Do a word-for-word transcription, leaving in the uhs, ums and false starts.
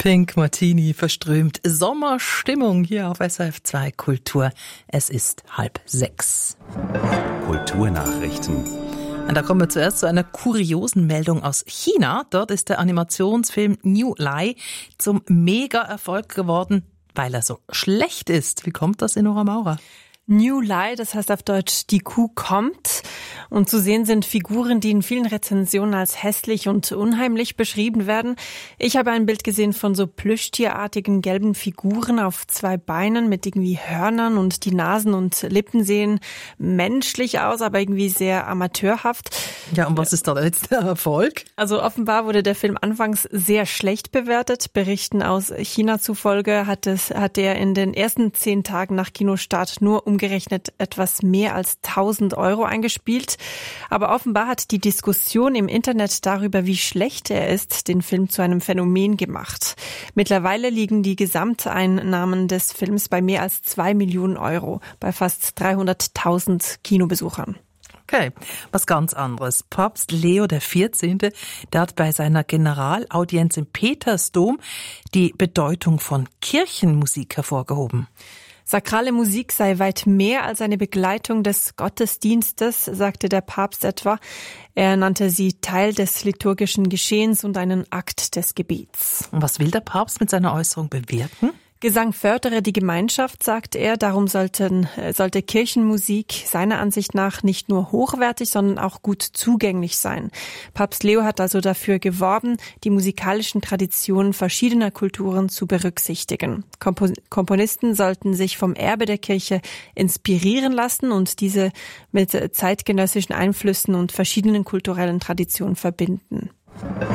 Pink Martini verströmt Sommerstimmung hier auf S R F zwei Kultur. Es ist halb sechs. Kulturnachrichten. Und da kommen wir zuerst zu einer kuriosen Meldung aus China. Dort ist der Animationsfilm New Lie zum Mega-Erfolg geworden, weil er so schlecht ist. Wie kommt das, Inora Maurer? New Lie, das heißt auf Deutsch die Kuh kommt. Und zu sehen sind Figuren, die in vielen Rezensionen als hässlich und unheimlich beschrieben werden. Ich habe ein Bild gesehen von so plüschtierartigen gelben Figuren auf zwei Beinen mit irgendwie Hörnern und die Nasen und Lippen sehen menschlich aus, aber irgendwie sehr amateurhaft. Ja, und was ist da jetzt der Erfolg? Also offenbar wurde der Film anfangs sehr schlecht bewertet. Berichten aus China zufolge hat es, hat er in den ersten zehn Tagen nach Kinostart nur umgerechnet etwas mehr als tausend Euro eingespielt. Aber offenbar hat die Diskussion im Internet darüber, wie schlecht er ist, den Film zu einem Phänomen gemacht. Mittlerweile liegen die Gesamteinnahmen des Films bei mehr als zwei Millionen Euro, bei fast dreihunderttausend Kinobesuchern. Okay, was ganz anderes. Papst Leo der vierzehnte, der hat bei seiner Generalaudienz im Petersdom die Bedeutung von Kirchenmusik hervorgehoben. Sakrale Musik sei weit mehr als eine Begleitung des Gottesdienstes, sagte der Papst etwa. Er nannte sie Teil des liturgischen Geschehens und einen Akt des Gebets. Und was will der Papst mit seiner Äußerung bewirken? Gesang fördere die Gemeinschaft, sagt er. Darum sollten, sollte Kirchenmusik seiner Ansicht nach nicht nur hochwertig, sondern auch gut zugänglich sein. Papst Leo hat also dafür geworben, die musikalischen Traditionen verschiedener Kulturen zu berücksichtigen. Kompo- Komponisten sollten sich vom Erbe der Kirche inspirieren lassen und diese mit zeitgenössischen Einflüssen und verschiedenen kulturellen Traditionen verbinden.